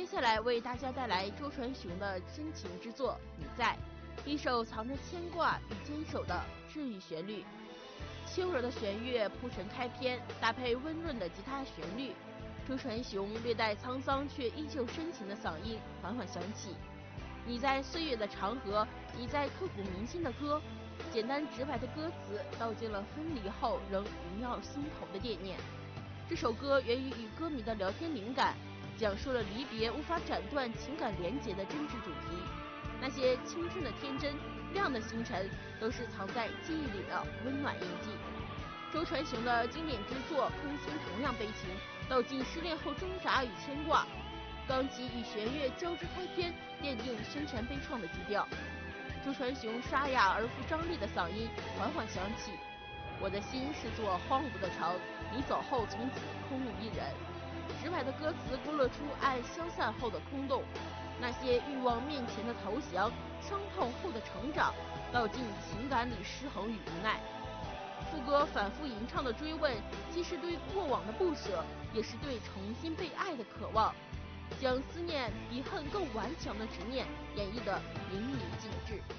接下来为大家带来周传雄的深情之作《你在》，一首藏着牵挂与坚守的治愈旋律。轻柔的弦乐铺陈开篇，搭配温润的吉他旋律，周传雄略带沧桑却依旧深情的嗓音缓缓响起。你在岁月的长河，你在刻骨铭心的歌，简单直白的歌词道尽了分离后仍萦绕心头的惦念。这首歌源于与歌迷的聊天灵感，讲述了离别无法斩断情感连结的真挚主题。那些青春的天真、亮的星辰，都是藏在记忆里的温暖印记。周传雄的经典之作，空心同样悲情，道尽失恋后挣扎与牵挂。钢琴与弦乐交织开篇，奠定深沉悲怆的基调。周传雄沙哑而富张力的嗓音缓缓响起，我的心是座荒芜的城，你走后从此空无一人。直白的歌词勾勒出爱消散后的空洞，那些欲望面前的投降，伤痛后的成长，道尽情感里失衡与无奈。副歌反复吟唱的追问，既是对过往的不舍，也是对重新被爱的渴望，将思念比恨更顽强的执念演绎得淋漓尽致。